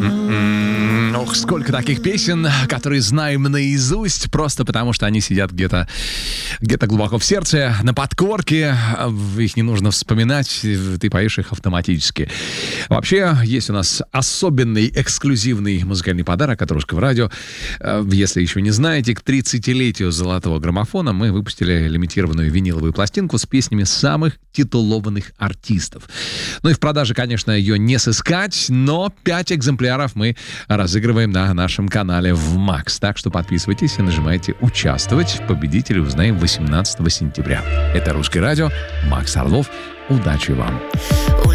Ох, сколько таких песен, которые знаем наизусть, просто потому что они сидят где-то глубоко в сердце, на подкорке. Их не нужно вспоминать, ты поешь их автоматически. Вообще, есть у нас особенный, эксклюзивный музыкальный подарок от Русского радио. Если еще не знаете, к 30-летию золотого граммофона мы выпустили лимитированную виниловую пластинку с песнями самых титулованных артистов. Ну и в продаже, конечно, ее не сыскать, но 5 экземпляров мы разыгрываем на нашем канале в Макс. Так что подписывайтесь и нажимайте «Участвовать». Победителей узнаем 18 сентября. Это Русское радио. Макс Орлов. Удачи вам!